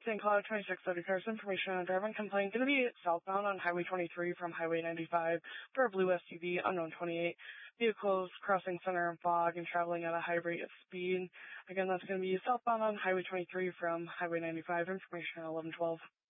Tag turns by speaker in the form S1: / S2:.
S1: St. Cloud 2630 cars information on driving complaint. Going to be southbound on Highway 23 from Highway 95 for a blue SUV, unknown 28. Vehicles crossing center and fog and traveling at a high rate of speed. Again, that's going to be southbound on Highway 23 from Highway 95. Information at 1112.